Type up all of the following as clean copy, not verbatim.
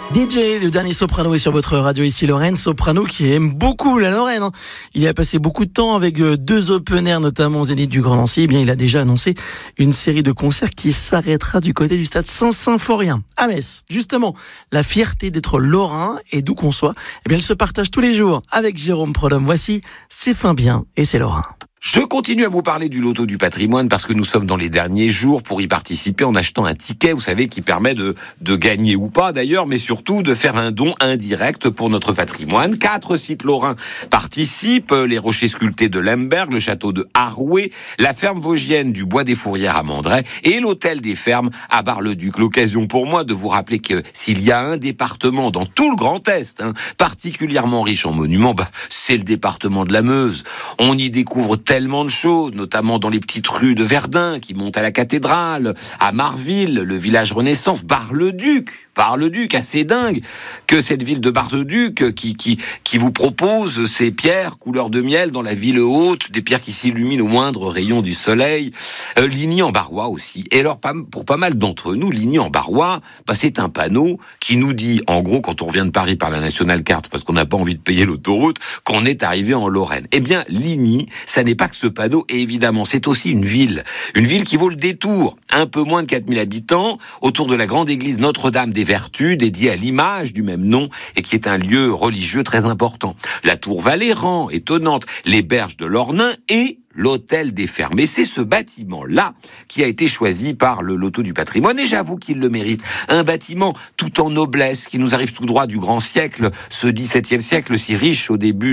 DJ, le dernier soprano est sur votre radio ici Lorraine, soprano qui aime beaucoup la Lorraine. Il a passé beaucoup de temps avec 2 open air, notamment au Zénith du Grand Nancy. Eh bien, il a déjà annoncé une série de concerts qui s'arrêtera du côté du stade Saint-Symphorien à Metz. Justement, la fierté d'être lorrain et d'où qu'on soit, eh bien, elle se partage tous les jours avec Jérôme Prudhomme. Voici, c'est fin bien et c'est lorrain. Je continue à vous parler du loto du patrimoine parce que nous sommes dans les derniers jours pour y participer en achetant un ticket, vous savez, qui permet de gagner ou pas d'ailleurs, mais surtout de faire un don indirect pour notre patrimoine. 4 sites lorrains participent, les rochers sculptés de Lemberg, le château de Haroué, la ferme vosgienne du Bois des Fourrières à Mandray et l'hôtel des Fermes à Bar-le-Duc. L'occasion pour moi de vous rappeler que s'il y a un département dans tout le Grand Est, particulièrement riche en monuments, c'est le département de la Meuse. On y découvre tellement de choses, notamment dans les petites rues de Verdun qui montent à la cathédrale, à Marville, le village Renaissance, Bar-le-Duc, assez dingue que cette ville de Bar-le-Duc qui vous propose ces pierres couleur de miel dans la ville haute, des pierres qui s'illuminent au moindre rayon du soleil. Ligny-en-Barrois aussi. Et alors, pour pas mal d'entre nous, Ligny-en-Barrois, c'est un panneau qui nous dit, en gros, quand on revient de Paris par la National Carte, parce qu'on n'a pas envie de payer l'autoroute, qu'on est arrivé en Lorraine. Eh bien, Ligny, ça n'est pas que ce panneau, et évidemment, c'est aussi une ville qui vaut le détour. Un peu moins de 4000 habitants, autour de la grande église Notre-Dame des Vertus, dédiée à l'image du même nom, et qui est un lieu religieux très important. La tour Valéran, étonnante, les berges de l'Ornain et l'hôtel des Fermes. Et c'est ce bâtiment-là qui a été choisi par le loto du patrimoine, et j'avoue qu'il le mérite. Un bâtiment tout en noblesse, qui nous arrive tout droit du grand siècle, ce XVIIe siècle si riche au début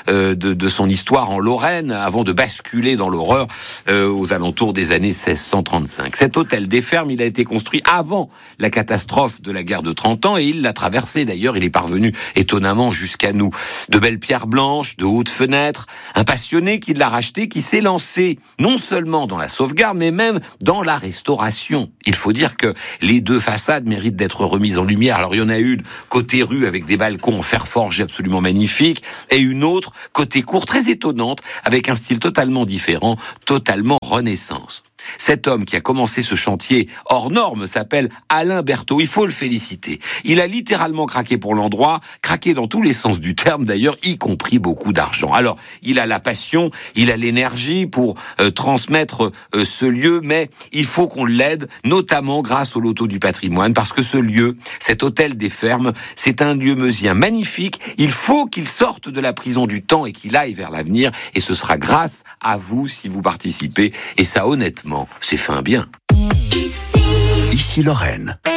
de son histoire en Lorraine, avant de basculer dans l'horreur aux alentours des années 1635. Cet hôtel des Fermes, il a été construit avant la catastrophe de la guerre de 30 ans, et il l'a traversé d'ailleurs, il est parvenu étonnamment jusqu'à nous. De belles pierres blanches, de hautes fenêtres, un passionné qui l'a racheté, qui s'est lancé non seulement dans la sauvegarde, mais même dans la restauration. Il faut dire que les 2 façades méritent d'être remises en lumière. Alors il y en a une côté rue avec des balcons en fer forgé absolument magnifiques, et une autre côté cour très étonnante avec un style totalement différent, totalement Renaissance. Cet homme qui a commencé ce chantier hors norme s'appelle Alain Berthaud. Il faut le féliciter. Il a littéralement craqué pour l'endroit, craqué dans tous les sens du terme d'ailleurs, y compris beaucoup d'argent. Alors, il a la passion, il a l'énergie pour transmettre ce lieu, mais il faut qu'on l'aide, notamment grâce au loto du patrimoine, parce que ce lieu, cet hôtel des Fermes, c'est un lieu meusien magnifique. Il faut qu'il sorte de la prison du temps et qu'il aille vers l'avenir, et ce sera grâce à vous si vous participez, et ça honnêtement, c'est fin bien. Ici Lorraine.